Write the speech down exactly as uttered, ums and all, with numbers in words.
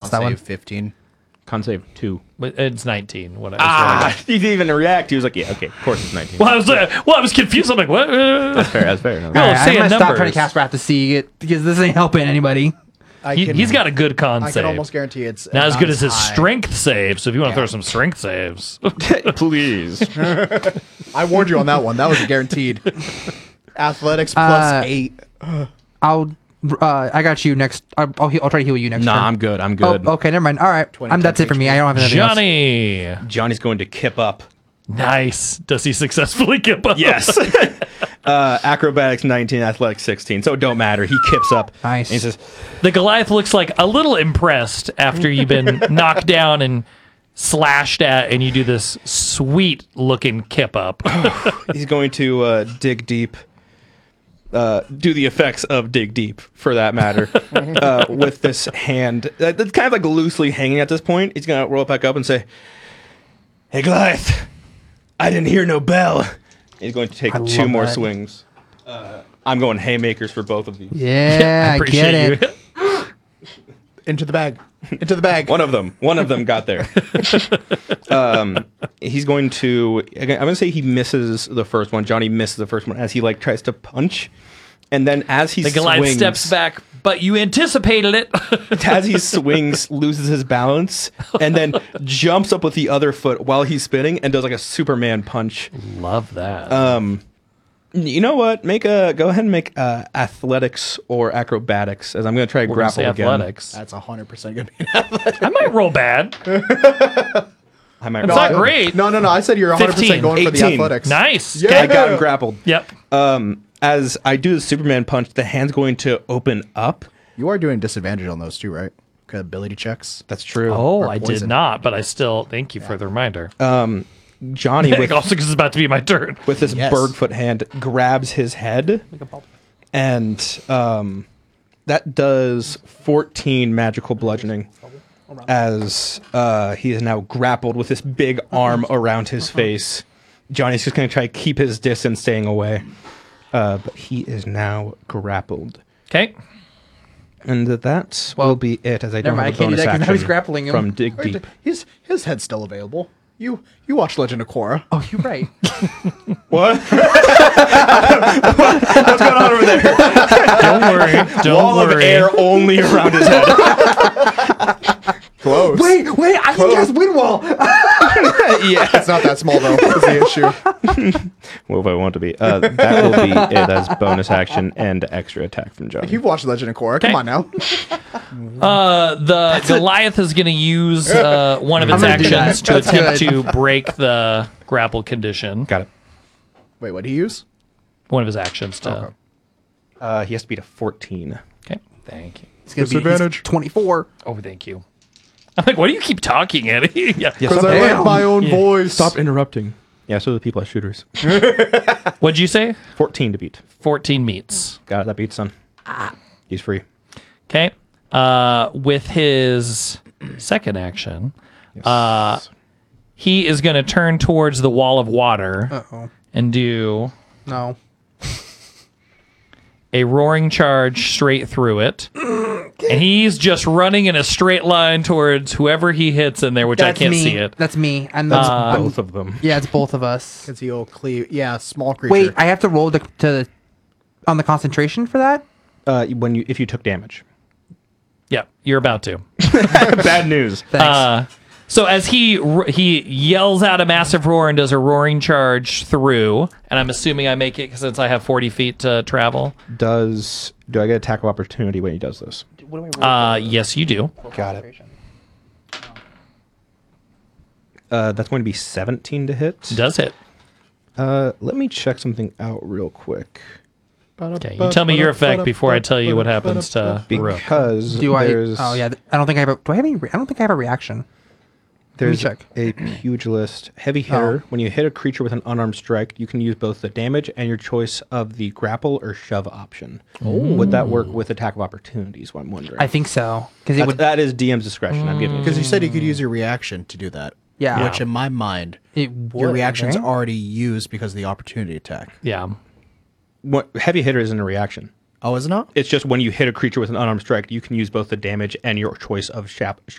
lost that one. fifteen. Con save two. But it's nineteen. What? Ah, he didn't even react. He was like, "Yeah, okay, of course it's nineteen." Well, I was like, well, I was confused. I'm like, what? That's fair. That's fair. No. All right, say I'm gonna stop numbers. trying to cast Wrath to See it because this ain't helping anybody. I He, can, he's got a good con I save. can almost guarantee it's Not as good as his high. strength save. So if you want to throw some strength saves, Please. I warned you on that one. That was a guaranteed. Athletics plus Uh, eight. I'll. Uh, I got you next. I'll, I'll, heal- I'll try to heal you next. Nah, turn. I'm good. I'm Oh, good. okay, never mind. All right, twenty I'm, that's it for me. I don't have anything else. Johnny. Johnny's going to kip up. Nice. Does he successfully kip up? Yes. uh, acrobatics nineteen, athletics sixteen. So it don't matter. He kips up. Nice. And he says, The Goliath looks like a little impressed after you've been knocked down and slashed at, and you do this sweet looking kip up. he's going to uh, dig deep. Uh, do the effects of dig deep, for that matter, uh, with this hand uh, that's kind of like loosely hanging at this point. He's gonna roll it back up and say, "Hey Goliath, I didn't hear no bell." He's going to take I two love more that. swings. Uh, I'm going haymakers for both of these. Yeah, I, appreciate get it. you. Into the bag. Into the bag. One of them, one of them got there. um, he's going to. Again, I'm going to say he misses the first one. Johnny misses the first one as he like tries to punch, and then as he The Goliath swings, steps back, but you anticipated it. as he swings, loses his balance, and then jumps up with the other foot while he's spinning and does like a Superman punch. Love that. Um, you know what? Make a go ahead and make uh, athletics or acrobatics, as I'm going to try to We're gonna grapple say again. athletics. That's one hundred percent going to be an athletic. I might roll bad. I might. It's roll not good. great. No, no, no. I said you're one hundred percent fifteen, going for the eighteen. athletics. Nice. Yeah. Okay. I got him grappled. Yep. Um, as I do the Superman punch, the hand's going to open up. You are doing disadvantage on those too, right? Okay, ability checks. That's true. Oh, Or I did poison. not, but I still thank you for the reminder. Um, Johnny with also, because it's about to be my turn. with this Yes. bird foot hand grabs his head, and um, that does fourteen magical bludgeoning. As uh, he is now grappled with this big arm around his face. Johnny's just going to try to keep his distance, staying away. Uh, but he is now grappled. Okay. And that will be it, as I don't Never mind, have a I can't do bonus that 'cause now action he's grappling him. from Dig Wait, Deep. His his head's still available. You you watch Legend of Korra. Oh, you're right. What? What's going on over there? Don't worry. Don't Wall worry. of air only around his head. Close. wait, wait, I can cast Windwall. Yeah. It's not that small though. Is the issue. Well, if I want to be. Uh, that will be it as bonus action and extra attack from Johnny. You've watched Legend of Korra. Come Okay. on now. Uh, the Goliath is going to use uh, one of its I'm gonna do actions that. to That's attempt good. to break the grapple condition. Got it. Wait, what did he use? One of his actions to. Okay. Uh, he has to beat a fourteen. Okay. Thank you. It's gonna be Disadvantage. he's twenty-four. Oh, thank you. I'm like, why do you keep talking, Eddie? yeah. Because I Damn. like my own Yeah. voice. Stop interrupting. Yeah, so the people at shooters. What'd you say? fourteen to beat. fourteen meets. Got it. That beats son. He's free. Okay. Uh, with his second action, uh, he is going to turn towards the wall of water Uh-oh. and do No. a roaring charge straight through it. And he's just running in a straight line towards whoever he hits in there, which That's I can't me. see it. That's me. And That's that's both of them. yeah, it's both of us. Because he'll cleave. Yeah, small creature. Wait, I have to roll to, to on the concentration for that. Uh, when you if you took damage. Yeah, you're about to. Bad news. Thanks. Uh, so as he r- he yells out a massive roar and does a roaring charge through, and I'm assuming I make it since I have forty feet to travel. Does do I get attack of opportunity when he does this? Uh, yes, you do. Got it. Uh, that's going to be seventeen to hit. Does hit. Uh, let me check something out real quick. Okay, you tell me your effect before I tell you what happens to Rook. Because do I? there's Oh yeah. th- I don't think I have. A, do I have any? re- I don't think I have a reaction. there's check. a pugilist heavy hitter. Oh. When you hit a creature with an unarmed strike, you can use both the damage and your choice of the grapple or shove option. Would that work with attack of opportunities? What I'm wondering. I think so because it That's, would. that is D M's discretion. I'm giving it. Because you said you could use your reaction to do that. Yeah. Which in my mind, It your would, reaction's right? already used because of the opportunity attack. Yeah. What, heavy hitter isn't a reaction. Oh, is it not? It's just when you hit a creature with an unarmed strike, you can use both the damage and your choice of shap,